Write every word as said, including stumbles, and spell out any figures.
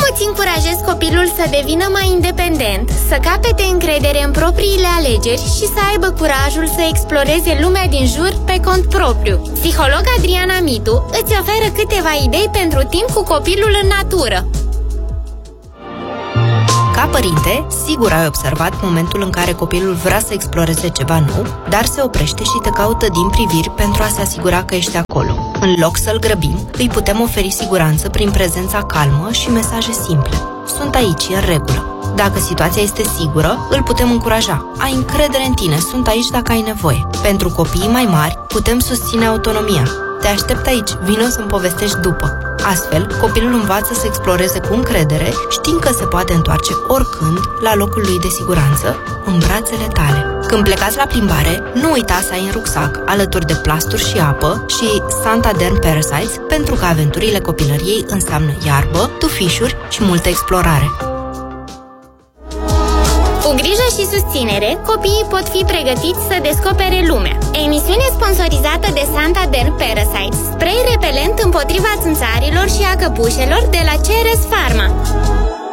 îți încurajezi copilul să devină mai independent, să capete încredere în propriile alegeri și să aibă curajul să exploreze lumea din jur pe cont propriu? Psiholog Adriana Mitu îți oferă câteva idei pentru timp cu copilul în natură. Ca părinte, sigur ai observat momentul în care copilul vrea să exploreze ceva nou, dar se oprește și te caută din priviri pentru a se asigura că ești acolo. În loc să-l grăbim, îi putem oferi siguranță prin prezența calmă și mesaje simple. Sunt aici, e în regulă. Dacă situația este sigură, îl putem încuraja. Ai încredere în tine, sunt aici dacă ai nevoie. Pentru copiii mai mari, putem susține autonomia. Te aștept aici, vino să-mi povestești după. Astfel, copilul învață să exploreze cu încredere, știind că se poate întoarce oricând la locul lui de siguranță, în brațele tale. Când plecați la plimbare, nu uita să ai în rucsac, alături de plasturi și apă și Santaderm Parasites, pentru că aventurile copilăriei înseamnă iarbă, tufișuri și multă explorare. Cu grijă și susținere, copiii pot fi pregătiți să descopere lumea. Emisiune sponsorizată de Santaderm Parasites, spray repelent împotriva țânțarilor și a căpușelor de la Ceres Pharma.